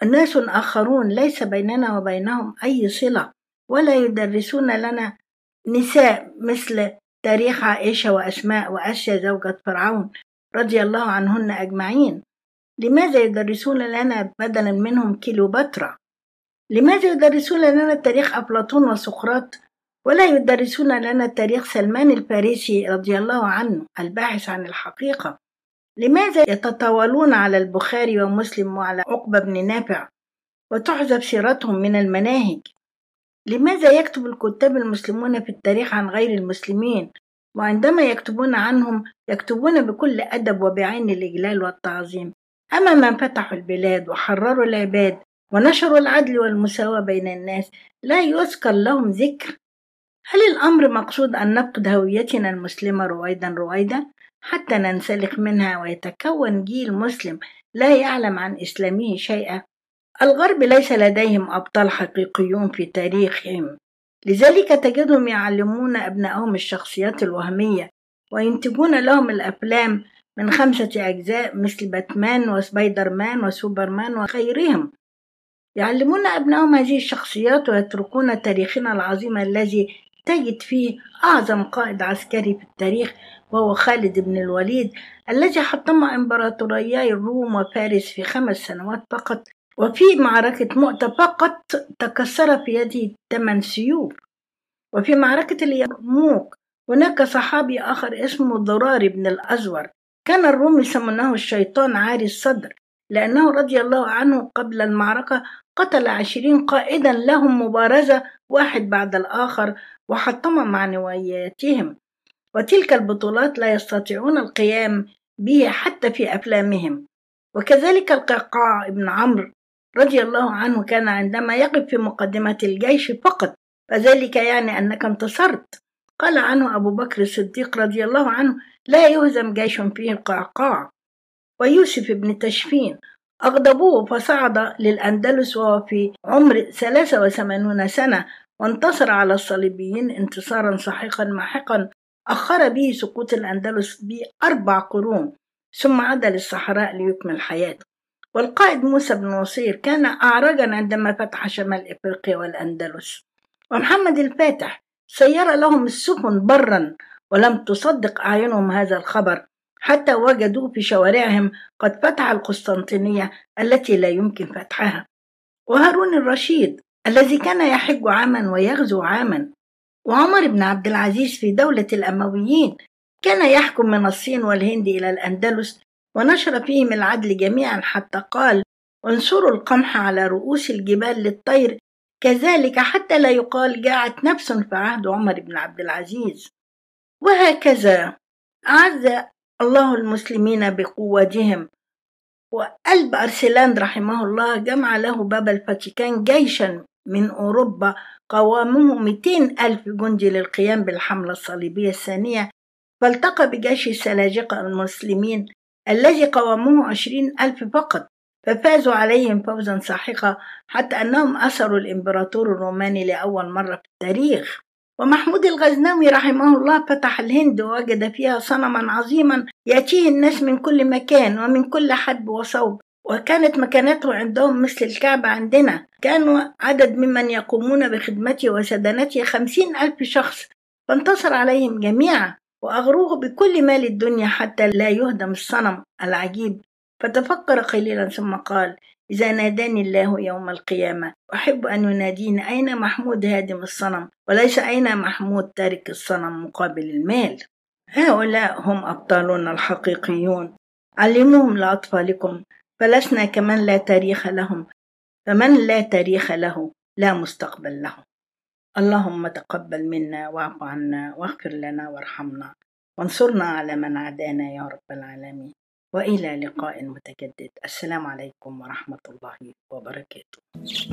ناس آخرون ليس بيننا وبينهم أي صلة، ولا يدرسون لنا نساء مثل تاريخ عائشة وأسماء وآسيا زوجة فرعون رضي الله عنهن أجمعين. لماذا يدرسون لنا بدلا منهم كليوباترا؟ لماذا يدرسون لنا تاريخ أفلاطون وسقراط، ولا يدرسون لنا تاريخ سلمان الفارسي رضي الله عنه الباحث عن الحقيقة؟ لماذا يتطاولون على البخاري ومسلم وعلى عقبة بن نافع وتحذف سيرتهم من المناهج؟ لماذا يكتب الكتاب المسلمون في التاريخ عن غير المسلمين، وعندما يكتبون عنهم يكتبون بكل أدب وبعين الإجلال والتعظيم؟ أما من فتحوا البلاد وحرروا العباد ونشروا العدل والمساواة بين الناس لا يذكر لهم ذكر. هل الأمر مقصود أن نفقد هويتنا المسلمة رويدا رويدا حتى ننسلخ منها ويتكون جيل مسلم لا يعلم عن إسلامه شيئا؟ الغرب ليس لديهم أبطال حقيقيون في تاريخهم، لذلك تجدهم يعلمون أبنائهم الشخصيات الوهمية وينتجون لهم الأفلام من 5 أجزاء مثل باتمان وسبايدر مان وسوبرمان وغيرهم. يعلمون أبنائهم هذه الشخصيات ويتركون تاريخنا العظيم الذي تجد فيه أعظم قائد عسكري في التاريخ وهو خالد بن الوليد الذي حطم إمبراطوريي الروم وفارس في 5 سنوات فقط، وفي معركة مؤتة فقط تكسر في يده 8 سيوف. وفي معركة اليرموك هناك صحابي آخر اسمه ضرار بن الأزور، كان الروم يسمونه الشيطان عاري الصدر لأنه رضي الله عنه قبل المعركة قتل 20 قائدا لهم مبارزة واحد بعد الآخر وحطم معنوياتهم، وتلك البطولات لا يستطيعون القيام به حتى في أفلامهم. وكذلك القعقاع بن عمرو رضي الله عنه كان عندما يقف في مقدمة الجيش فقط فذلك يعني أنك انتصرت. قال عنه أبو بكر الصديق رضي الله عنه: لا يهزم جيش فيه القعقاع. ويوسف بن تشفين أغضبوه فصعد للأندلس وهو في عمر 83 سنة وانتصر على الصليبيين انتصارا سحيقا ماحقا أخر به سقوط الأندلس ب4 قرون ثم عاد للصحراء ليكمل حياته. والقائد موسى بن نصير كان أعرجا عندما فتح شمال إفريقيا والأندلس. ومحمد الفاتح سير لهم السفن برا ولم تصدق أعينهم هذا الخبر حتى وجدوا في شوارعهم قد فتح القسطنطينية التي لا يمكن فتحها. وهارون الرشيد الذي كان يحج عاما ويغزو عاما. وعمر بن عبد العزيز في دولة الأمويين كان يحكم من الصين والهند إلى الأندلس ونشر فيهم العدل جميعا حتى قال: انصروا القمح على رؤوس الجبال للطير كذلك حتى لا يقال جاعت نفس في عهد عمر بن عبد العزيز. وهكذا أعز الله المسلمين بقوتهم. وقلب أرسلان رحمه الله جمع له باب الفاتيكان جيشا من أوروبا قوامه 200,000 جندي للقيام بالحملة الصليبية الثانية، فالتقى بجيش السلاجقة المسلمين الذي قوامه 20,000 فقط، ففازوا عليهم فوزا ساحقا حتى أنهم أسروا الإمبراطور الروماني لأول مرة في التاريخ. ومحمود الغزنوي رحمه الله فتح الهند ووجد فيها صنما عظيما يأتيه الناس من كل مكان ومن كل حدب وصوب، وكانت مكانته عندهم مثل الكعبة عندنا. كانوا عدد ممن يقومون بخدمته وسدنته 50,000 شخص، فانتصر عليهم جميعا وأغروه بكل مال الدنيا حتى لا يهدم الصنم العجيب. فتفكر قليلا ثم قال: إذا ناداني الله يوم القيامة أحب أن يناديني أين محمود هادم الصنم وليس أين محمود تارك الصنم مقابل المال. هؤلاء هم أبطالنا الحقيقيون، علموهم لأطفالكم، فلسنا كمن لا تاريخ لهم، فمن لا تاريخ له لا مستقبل له. اللهم تقبل منا واعف عنا واغفر لنا وارحمنا وانصرنا على من عادانا يا رب العالمين. وإلى لقاء متجدد. السلام عليكم ورحمة الله وبركاته.